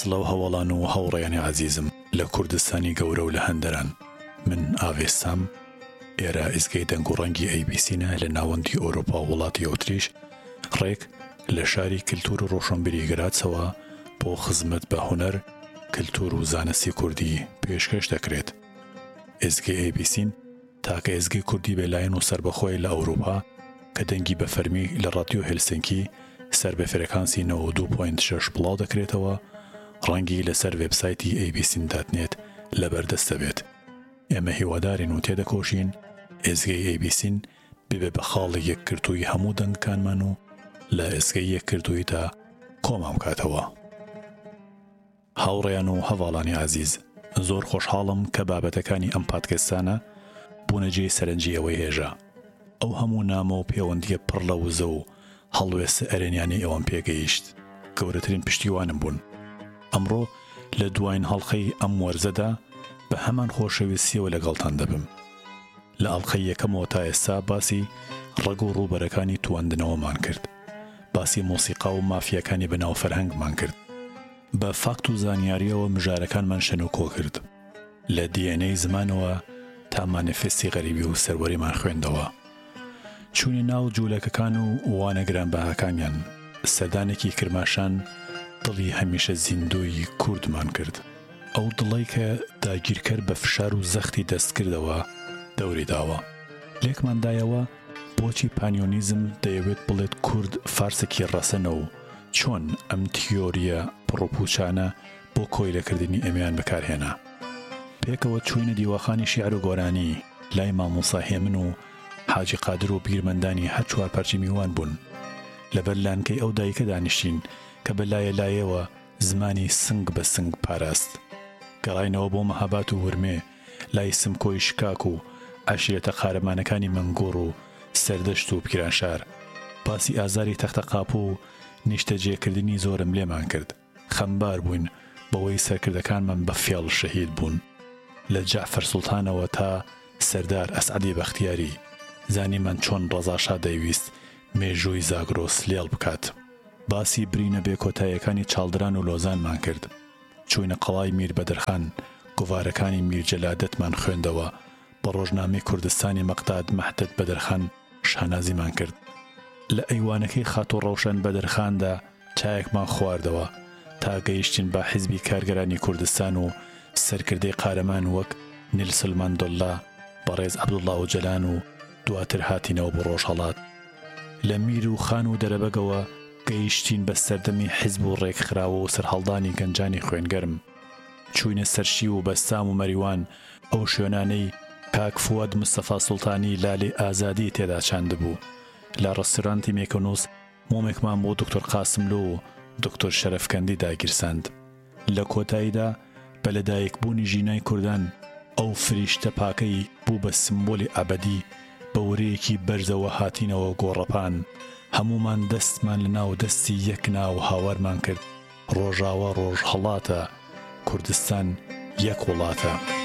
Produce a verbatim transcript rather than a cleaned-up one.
سڵەو هەوڵان و هەوڕێیانی عەزیزم لە کوردستانی گەورە و لە هەندەران. من ئاڤێسام، ئێرە ئیزگەی دەنگ و ڕەنگی ئەی بی سینە لە ناوەندی ئەوروپا و وڵاتی ئۆتریش ڕێک لە شاری کلتور و ڕۆشنبیری گراتسەوە بۆ خزمەت بە هونەر، کلتور و زانستی کوردی پێشکەش دەکرێت. ئیزگەی ئەی بی سین تاکە ئیزگەی کوردی بێلایەن و سربەخۆی لە ئەوروپا کە دەنگی بە فەرمی لە ڕادیۆ هێلسینکی سەر بە فرێکانسی نەوە و دوو پۆینت شەش بڵاو دەکرێتەوە، ڕەنگی لەسەر وێبسایتی ئەی بی سین دات نێت لەبەردەستە بێت. ئێمە هیوادارین و تێدەکۆشین ئێزگەی ئەی بی سین ببێ بە خاڵی یەکگرتووی هەموو دەنگەکانمان و لە ئێزگەی یەکگرتوویدا کۆمام کاتەوە. هاوڕێیان و هەواڵانی عەزیز، زۆر خۆشحاڵم کە بابەتەکانی ئەم پادکەستانە بوونەجێی سەرنجی ئەوەی هێژە. ئەو هەموو نامە و پەیوەندیە پڕ لە وزە و هەڵوێستە ئەرێنیانی ئەوەم پێگەیشت. گەورەترین پشتیوانم بوون. ئەمڕۆ لە دوایین هەڵقەی ئەم وەرزەدا بە هەمان خۆشەویستیەوە لەگەڵتان دەبم. لە ئەڵقەی یەکەمەوە تا ئێستا باسی ڕەگ و ڕووبەرەکانی تواندنەوەمان کرد. باسی مۆسیقا و مافیەکانی بەناو فەرهەنگمان کرد. بە فاکت و زانیاریەوە مژارەکانمان شەن و کۆ کرد. لە دی ئێن ئەی زمانەوە تا مانیفێستی غەریبی و سەروەریمان خوێندەوە. چوونی ناو جوولەکەکان و وانە گرانبەهاکانیان، سەردانێکی کرماشان دڵی هەمیشە زیندووی کوردمان کرد. ئەو دڵی کە داگیرکەر بە فشار و زەختی دەستکردەوە دەوری داوە. لێکماندایەوە بۆچی پانیۆنیزم دەیەوێت بڵێت کورد فارسێکی ڕەسەنە و چۆن ئەم تیۆریە پڕۆپوچانە بۆ کۆیلەکردنی ئەمیان بەکارهێنا. پێکەوە چوینە دیوەخانی شیعر و گۆرانی لای مامۆستا هێمن و حاجی قادر و بیرمەندانی هەر چوار پەرچی میوان بوون. لەبەر لانکەی ئەو دایکە دانیشتین کە بە لایە لایەوە زمانی سنگ بە سنگ پاراست. گەڕاینەوە بۆ مەهاباد و ورمێ لای سمکۆی شکاک و عەشیرەتە قارەمانەکانی مەنگۆڕ و سەردەشت و پیرانشار. باسی ئازاری تەختەقاپ و نیشتەجێکردنی زۆرم لێمان کرد. خەمبار بووین بەوەی سەرکردەکانمان بە فێڵ شەهید بوون. لە جەعفەر سوڵتانەوە تا سەردار ئەسعەدی بەختیاری زانیمان چۆن ڕەزاشا دەیویست مێژووی زاگرۆس لێڵ بکات. باسی برینە بێکۆتاییەکانی چاڵدران و لۆزانمان کرد. چوینە قەڵای میر بەدرخان، گۆڤارەکانی میر جەلادەتمان خوێندەوە. بە ڕۆژنامەی کوردستانی مەقداد مەحتەد بەدرخان شانازیمان کرد. لە ئەیوانەکەی خات و ڕەوشەن بەدرخاندا چایەکمان خواردەوە تا گەیشتین بە حیزبی کارگەرانی کوردستان و سەرکردەی قارەمان وەک نیلسن ماندێلا، بەڕێز عەبدوڵڵا ئۆجەلان و دواتر هاتینەوە بۆ ڕۆژهەڵات. لە میر و خان و دەرەبەگەوە گەیشتین بە سەردەمی حیزب و ڕێکخراوە و سەرهەڵدانی گەنجانی خوێنگەرم. چوینە سەرشی و بەستام و مەریوان، ئەو شوێنانەی کاک فواد مستەفا سوڵتانی لالێ ئازادی تێدا چاندبوو. لە ڕەستۆرانتی مێکۆنۆس مۆمێکمان بۆ دکتۆر قاسملۆ و دکتۆر شەرەفکەندی داگیرساند. لە کۆتاییدا بە لەدایکبوونی ژینای کوردان ئەو فریشتە پاکەی بوو بە سمبۆلی ئەبەدی بە وەرەیەکی بەرزەوە هاتینەوە گۆڕەپان. هەمومان دەستمان لە ناو دەستی یەک ناو هاوارمان کرد. ڕۆژاوە ڕۆژهەڵاتە، کوردستان یەک وڵاتە.